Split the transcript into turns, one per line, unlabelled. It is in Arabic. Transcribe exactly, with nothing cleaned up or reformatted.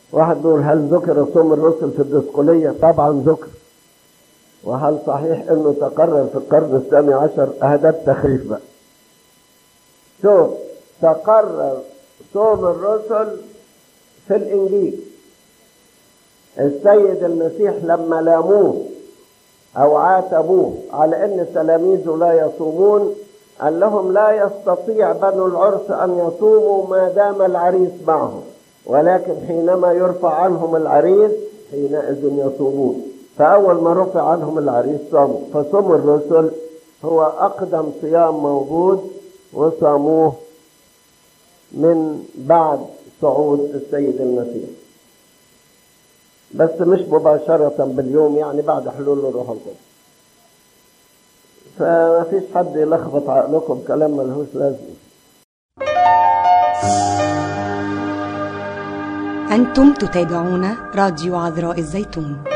واحد بيقول هل ذكر صوم الرسل في الدسقلية؟ طبعا ذكر. وهل صحيح انه تقرر في القرن الثاني عشر؟ اهدى التخريف بقى. شوف، تقرر صوم الرسل في الانجيل. السيد المسيح لما لاموه او عاتبوه على ان تلاميذه لا يصومون، قال لهم لا يستطيع بنو العرس ان يصوموا ما دام العريس معهم، ولكن حينما يرفع عنهم العريس حينئذ يصومون. فاول ما رفع عنهم العريس صاموا. فصوم الرسل هو اقدم صيام موجود، وصاموه من بعد صعود السيد المسيح، بس مش مباشرة باليوم، يعني بعد حلول الروح القدس. فما فيش حد يلخبط عقلكم كلام ملهوش لازمة.
أنتم تتابعون راديو عذراء الزيتون.